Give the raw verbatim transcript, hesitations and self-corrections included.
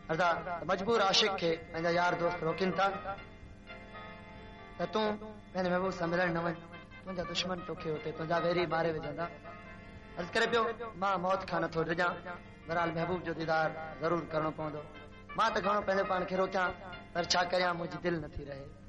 अर्दा मजबूर आशिक के पंहिंजा यार दोस्त रोकिन था त तूं पंहिंजे महबूब सां मिलण न वञ, तुंहिंजा दुश्मन तोखे हुते तुंहिंजा वेरी मारे विझंदा। अर्ज़ करे पियो मां मौत खां नथो डिॼां, बहरहाल महबूब जो दीदार ज़रूर करणो पवंदो। मां त घणो पंहिंजे पाण खे रोकियां, पर छा करियां मुंहिंजी दिलि नथी रहे।